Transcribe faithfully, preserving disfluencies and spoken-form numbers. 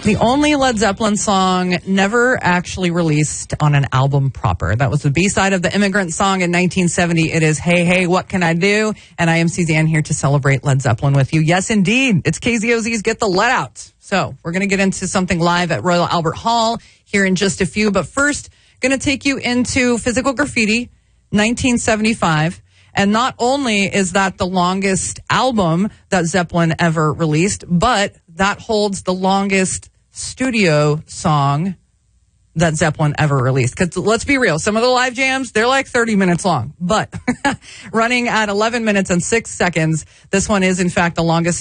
The only Led Zeppelin song never actually released on an album proper. That was the B-side of the Immigrant Song in nineteen seventy. It is Hey, Hey, What Can I Do? And I am Suzanne here to celebrate Led Zeppelin with you. Yes, indeed. It's K Z O Z's Get the Let Out. So we're going to get into something live at Royal Albert Hall here in just a few. But first, going to take you into Physical Graffiti, nineteen seventy-five. And not only is that the longest album that Zeppelin ever released, but that holds the longest studio song that Zeppelin ever released. Because let's be real, some of the live jams, they're like thirty minutes long. But running at eleven minutes and six seconds, this one is, in fact, the longest